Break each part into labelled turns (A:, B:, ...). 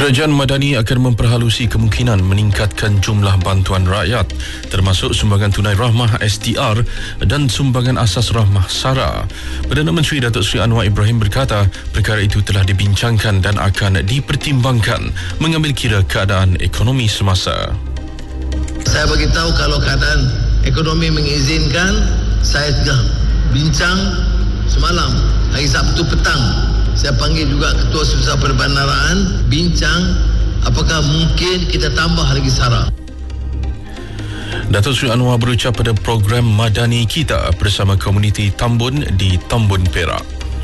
A: Kerajaan Madani akan memperhalusi kemungkinan meningkatkan jumlah bantuan rakyat, termasuk sumbangan tunai rahmah STR dan sumbangan asas rahmah SARA. Perdana Menteri Datuk Seri Anwar Ibrahim berkata perkara itu telah dibincangkan dan akan dipertimbangkan mengambil kira keadaan ekonomi semasa.
B: Saya beritahu kalau keadaan ekonomi mengizinkan, saya sudah bincang semalam, hari Sabtu petang. Saya panggil juga Ketua Susah Perbandaraan, bincang apakah mungkin kita tambah lagi SARA.
A: Datuk Seri Anwar berucap pada program Madani Kita bersama komuniti Tambun di Tambun Perak.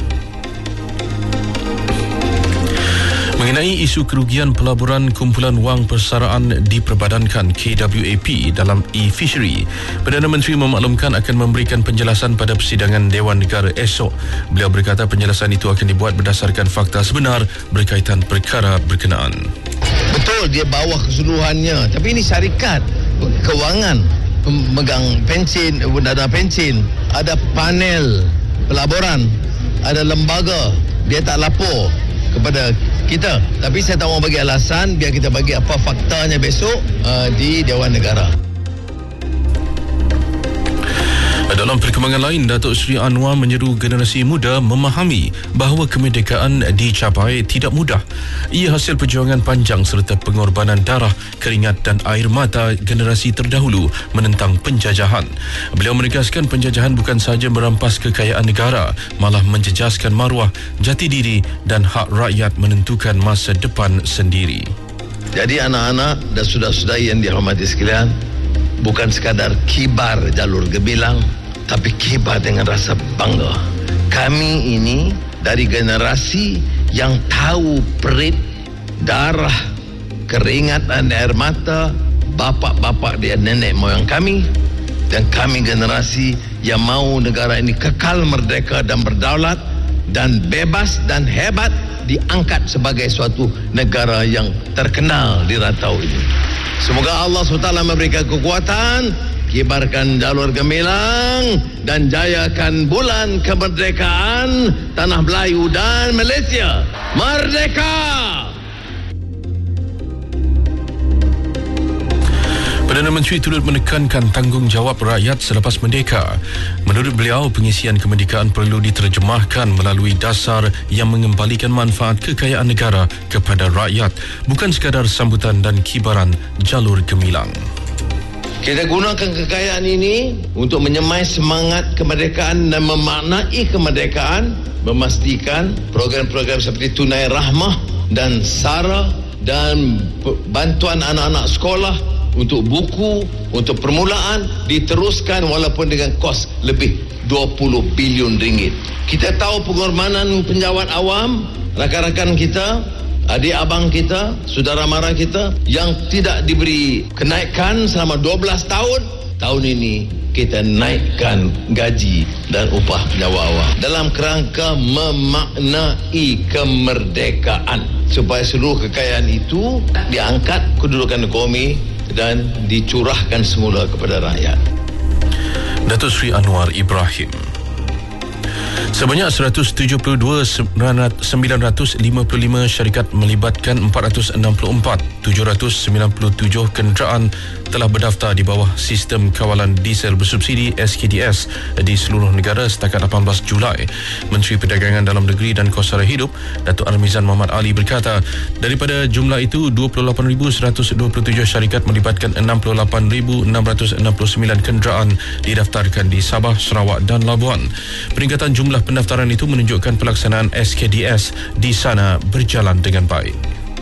A: Mengenai isu kerugian pelaburan kumpulan wang persaraan diperbadankan KWAP dalam e-fishery, Perdana Menteri memaklumkan akan memberikan penjelasan pada persidangan Dewan Negara esok. Beliau berkata penjelasan itu akan dibuat berdasarkan fakta sebenar berkaitan perkara berkenaan.
B: Betul, dia bawah keseluruhannya, tapi ini syarikat kewangan pemegang pensin, dana pensin, ada panel pelaburan, ada lembaga, dia tak lapor kepada kita. Tapi saya tak mau bagi alasan, biar kita bagi apa faktanya besok di Dewan Negara.
A: Dalam perkembangan lain, Datuk Seri Anwar menyeru generasi muda memahami bahawa kemerdekaan dicapai tidak mudah. Ia hasil perjuangan panjang serta pengorbanan darah, keringat dan air mata generasi terdahulu menentang penjajahan. Beliau menegaskan penjajahan bukan sahaja merampas kekayaan negara, malah menjejaskan maruah, jati diri dan hak rakyat menentukan masa depan sendiri.
B: Jadi anak-anak dan saudara-saudari yang dihormati sekalian, bukan sekadar kibar jalur gemilang, tapi kibar dengan rasa bangga. Kami ini dari generasi yang tahu perit, darah, keringat dan air mata bapa-bapa dan nenek moyang kami, dan kami generasi yang mahu negara ini kekal merdeka dan berdaulat dan bebas dan hebat, diangkat sebagai suatu negara yang terkenal di rantau ini. Semoga Allah SWT memberikan kekuatan, kibarkan jalur gemilang dan jayakan bulan kemerdekaan tanah Melayu dan Malaysia. Merdeka!
A: Perdana Menteri turut menekankan tanggungjawab rakyat selepas merdeka. Menurut beliau, pengisian kemerdekaan perlu diterjemahkan melalui dasar yang mengembalikan manfaat kekayaan negara kepada rakyat, bukan sekadar sambutan dan kibaran jalur gemilang.
B: Kita gunakan kekayaan ini untuk menyemai semangat kemerdekaan dan memaknai kemerdekaan, memastikan program-program seperti tunai rahmah dan SARA dan bantuan anak-anak sekolah untuk buku, untuk permulaan diteruskan walaupun dengan kos lebih 20 bilion ringgit. Kita tahu pengorbanan penjawat awam, rakan-rakan kita, adik abang kita, saudara mara kita yang tidak diberi kenaikan selama 12 tahun. Tahun ini kita naikkan gaji dan upah penjawat awam dalam kerangka memaknai kemerdekaan, supaya seluruh kekayaan itu diangkat kedudukan ekonomi dan dicurahkan semula kepada rakyat.
A: Datuk Seri Anwar Ibrahim. Sebanyak 172,955 syarikat melibatkan 464,797 kenderaan telah berdaftar di bawah sistem kawalan diesel bersubsidi SKDS di seluruh negara setakat 18 Julai. Menteri Perdagangan Dalam Negeri dan Kos Sara Hidup, Datuk Armizan Mohamad Ali berkata, daripada jumlah itu 28,127 syarikat melibatkan 68,669 kenderaan didaftarkan di Sabah, Sarawak dan Labuan. Peningkatan jumlah pendaftaran itu menunjukkan pelaksanaan SKDS di sana berjalan dengan baik.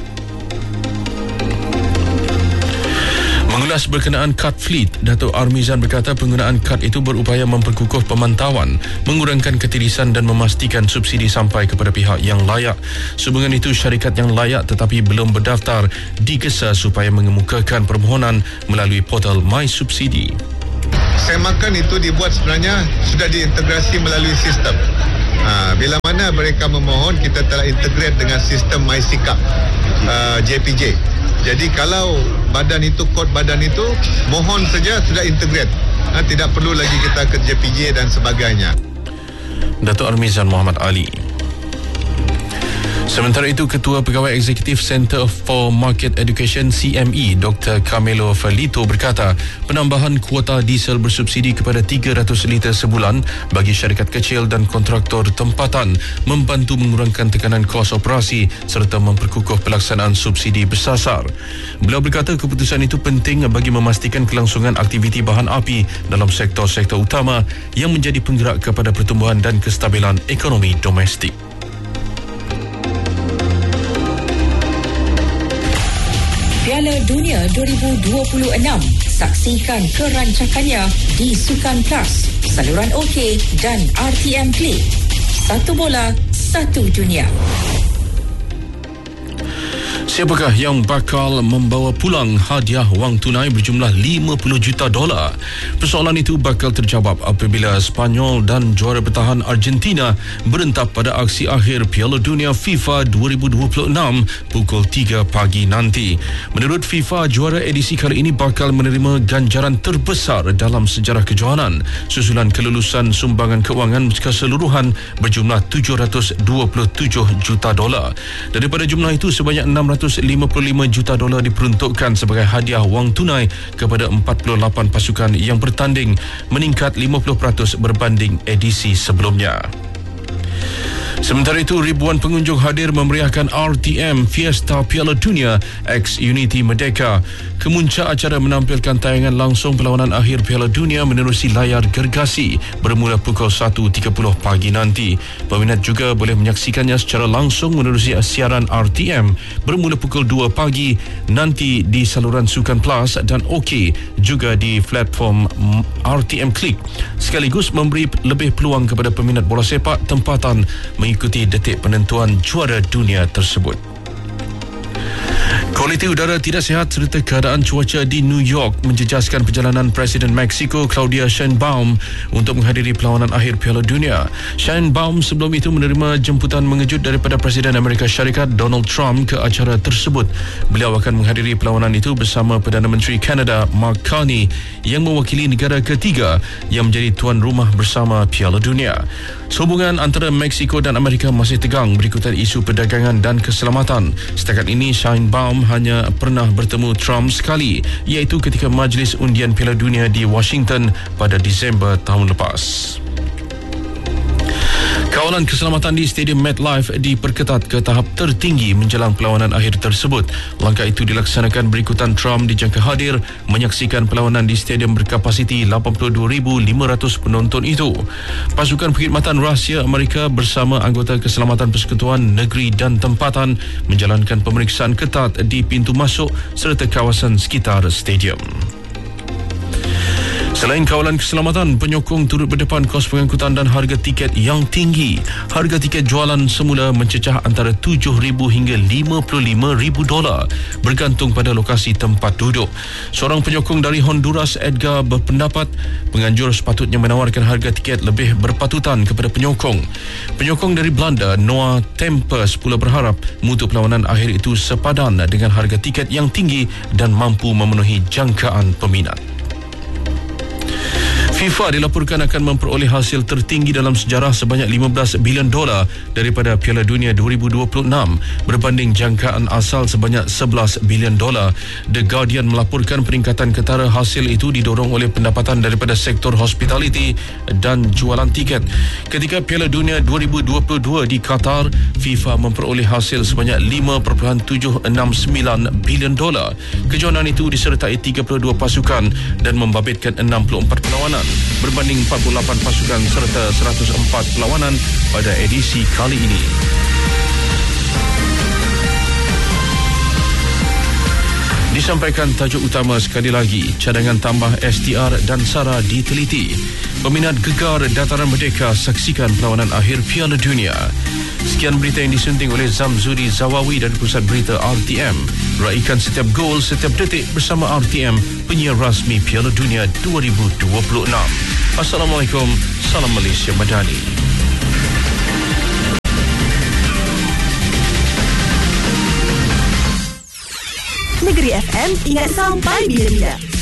A: Mengulas berkenaan kad fleet, Datuk Armizan berkata penggunaan kad itu berupaya memperkukuh pemantauan, mengurangkan ketirisan dan memastikan subsidi sampai kepada pihak yang layak. Sehubungan itu, syarikat yang layak tetapi belum berdaftar digesa supaya mengemukakan permohonan melalui portal My Subsidi.
C: Semakan itu dibuat sebenarnya sudah diintegrasi melalui sistem. Bila mana mereka memohon, kita telah integrate dengan sistem MySikap JPJ. Jadi kalau badan itu, kod badan itu, mohon saja sudah integrate. Tidak perlu lagi kita ke JPJ dan sebagainya.
A: Datuk Armizan Mohamad Ali. Sementara itu, Ketua Pegawai Eksekutif Center for Market Education CME, Dr. Carmelo Felito berkata, penambahan kuota diesel bersubsidi kepada 300 liter sebulan bagi syarikat kecil dan kontraktor tempatan membantu mengurangkan tekanan kos operasi serta memperkukuh pelaksanaan subsidi bersasar. Beliau berkata keputusan itu penting bagi memastikan kelangsungan aktiviti bahan api dalam sektor-sektor utama yang menjadi penggerak kepada pertumbuhan dan kestabilan ekonomi domestik.
D: Piala Dunia 2026. Saksikan kerancakannya di Sukan Plus, saluran OK dan RTM Play. Satu bola, satu dunia.
A: Siapakah yang bakal membawa pulang hadiah wang tunai berjumlah $50 juta? Persoalan itu bakal terjawab apabila Spanyol dan juara bertahan Argentina berentap pada aksi akhir Piala Dunia FIFA 2026 pukul 3 pagi nanti. Menurut FIFA, juara edisi kali ini bakal menerima ganjaran terbesar dalam sejarah kejohanan susulan kelulusan sumbangan kewangan keseluruhan berjumlah $727 juta. Daripada jumlah itu, sebanyak $655 juta diperuntukkan sebagai hadiah wang tunai kepada 48 pasukan yang bertanding, meningkat 50% berbanding edisi sebelumnya. Sementara itu, ribuan pengunjung hadir memeriahkan RTM Fiesta Piala Dunia X Unity Merdeka. Kemuncak acara menampilkan tayangan langsung perlawanan akhir Piala Dunia menerusi layar gergasi bermula pukul 1.30 pagi nanti. Peminat juga boleh menyaksikannya secara langsung menerusi siaran RTM bermula pukul 2 pagi nanti di saluran Sukan Plus dan OK, juga di platform RTM Klik, sekaligus memberi lebih peluang kepada peminat bola sepak tempatan mengikuti detik penentuan juara dunia tersebut. Kualiti udara tidak sihat serta keadaan cuaca di New York menjejaskan perjalanan Presiden Mexico Claudia Sheinbaum untuk menghadiri perlawanan akhir Piala Dunia. Sheinbaum sebelum itu menerima jemputan mengejut daripada Presiden Amerika Syarikat Donald Trump ke acara tersebut. Beliau akan menghadiri perlawanan itu bersama Perdana Menteri Kanada Mark Carney yang mewakili negara ketiga yang menjadi tuan rumah bersama Piala Dunia. Hubungan antara Mexico dan Amerika masih tegang berikutan isu perdagangan dan keselamatan. Setakat ini, Sheinbaum hanya pernah bertemu Trump sekali, iaitu ketika Majlis Undian Piala Dunia di Washington pada Disember tahun lepas. Kawalan keselamatan di Stadium MetLife diperketat ke tahap tertinggi menjelang perlawanan akhir tersebut. Langkah itu dilaksanakan berikutan Trump dijangka hadir menyaksikan perlawanan di stadium berkapasiti 82,500 penonton itu. Pasukan Perkhidmatan Rahsia Amerika bersama anggota Keselamatan Persekutuan Negeri dan Tempatan menjalankan pemeriksaan ketat di pintu masuk serta kawasan sekitar stadium. Selain kawalan keselamatan, penyokong turut berdepan kos pengangkutan dan harga tiket yang tinggi. Harga tiket jualan semula mencecah antara $7,000 hingga $55,000 bergantung pada lokasi tempat duduk. Seorang penyokong dari Honduras, Edgar, berpendapat penganjur sepatutnya menawarkan harga tiket lebih berpatutan kepada penyokong. Penyokong dari Belanda, Noah Tempers, pula berharap mutu perlawanan akhir itu sepadan dengan harga tiket yang tinggi dan mampu memenuhi jangkaan peminat. FIFA dilaporkan akan memperoleh hasil tertinggi dalam sejarah sebanyak $15 bilion daripada Piala Dunia 2026 berbanding jangkaan asal sebanyak $11 bilion. The Guardian melaporkan peningkatan ketara hasil itu didorong oleh pendapatan daripada sektor hospitality dan jualan tiket. Ketika Piala Dunia 2022 di Qatar, FIFA memperoleh hasil sebanyak $5.769 bilion. Kejohanan itu disertai 32 pasukan dan membabitkan 64 perlawanan berbanding 48 pasukan serta 104 perlawanan pada edisi kali ini. Disampaikan tajuk utama sekali lagi, cadangan tambah STR dan SARA diteliti. Peminat gegar Dataran Merdeka saksikan perlawanan akhir Piala Dunia. Sekian berita yang disunting oleh Zamzuri Zawawi dari Pusat Berita RTM. Raikan setiap gol, setiap detik bersama RTM, penyiar rasmi Piala Dunia 2026. Assalamualaikum, salam Malaysia Madani.
E: Negeri FM ingat sampai bila-bila.